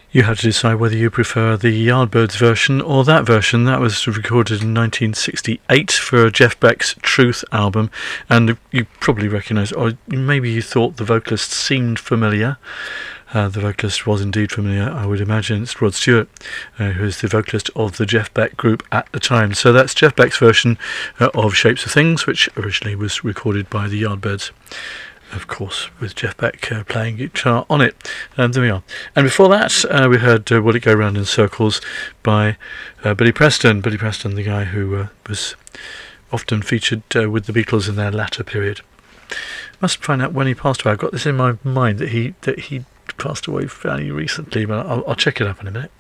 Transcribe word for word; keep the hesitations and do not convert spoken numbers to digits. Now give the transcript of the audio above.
You had to decide whether you prefer the Yardbirds version or that version. That was recorded in nineteen sixty-eight for Jeff Beck's Truth album, and you probably recognise, or maybe you thought the vocalist seemed familiar. Uh, the vocalist was indeed familiar, I would imagine. It's Rod Stewart, uh, who is the vocalist of the Jeff Beck group at the time. So that's Jeff Beck's version uh, of Shapes of Things, which originally was recorded by the Yardbirds, of course, with Jeff Beck uh, playing guitar on it. And there we are. And before that, uh, we heard uh, Will It Go Round in Circles by uh, Billy Preston. Billy Preston, the guy who uh, was often featured uh, with the Beatles in their latter period. Must find out when he passed away. I've got this in my mind that he that he passed away fairly recently, but I'll, I'll check it up in a minute.